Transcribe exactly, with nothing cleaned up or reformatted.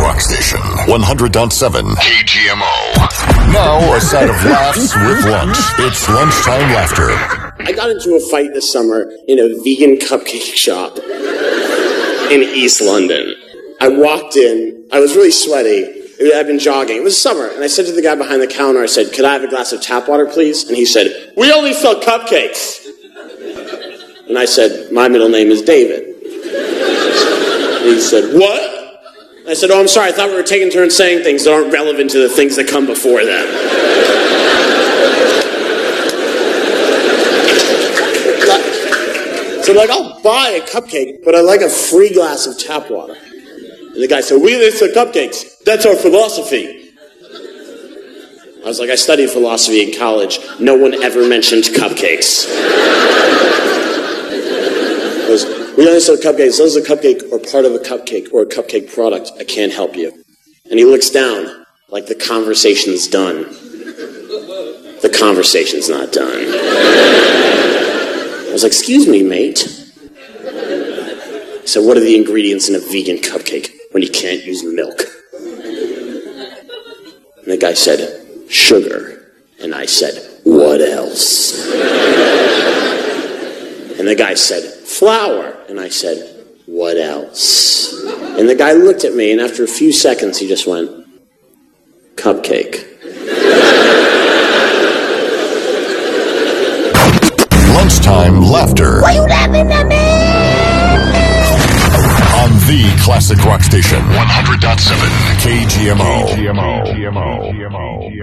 rock station, one hundred point seven K G M O. Now a side of laughs with lunch. It's lunchtime laughter. I got into a fight this summer in a vegan cupcake shop in East London. I walked in, I was really sweaty. I'd been jogging. It was summer, and I said to the guy behind the counter, I said, "Could I have a glass of tap water, please?" And he said, "We only sell cupcakes." And I said, "My middle name is David." And he said, "What?" And I said, "Oh, I'm sorry, I thought we were taking turns saying things that aren't relevant to the things that come before them." So, like, I'll buy a cupcake, but I like a free glass of tap water. And the guy said, "We only sell cupcakes. That's our philosophy." I was like, I studied philosophy in college. No one ever mentioned cupcakes. He goes, "We only sell cupcakes. Those are a cupcake or part of a cupcake or a cupcake product. I can't help you." And he looks down like the conversation's done. The conversation's not done. I was like, "Excuse me, mate." So what are the ingredients in a vegan cupcake when you can't use milk? And the guy said, "Sugar." And I said, "What else?" And the guy said, "Flour." And I said, "What else?" And the guy looked at me, and after a few seconds, he just went, "Cupcake." Lunchtime laughter. Why you laughing at me? On the classic rock station, one hundred point seven K G M O.